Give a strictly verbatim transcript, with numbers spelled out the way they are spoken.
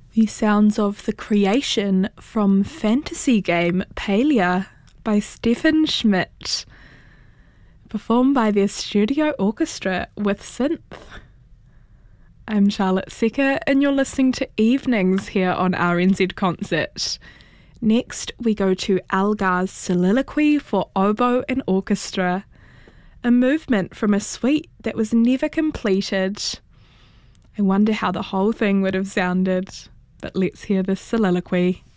The sounds of the creation from fantasy game Palia by Stefan Schmidt, performed by their studio orchestra with synth. I'm Charlotte Secker and you're listening to Evenings here on R N Z Concert. Next we go to Algar's Soliloquy for Oboe and Orchestra, a movement from a suite that was never completed. I wonder how the whole thing would have sounded. But let's hear this soliloquy.